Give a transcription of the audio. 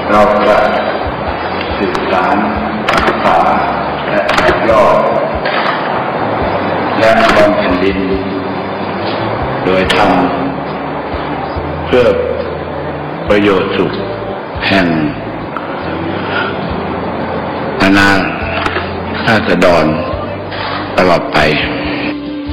เราจะสืบสานรักษาและต่อยอดและบำเพ็ญดินโดยทำเพื่อประโยชน์สุขแห่งอาณาราษฎรตลอดไป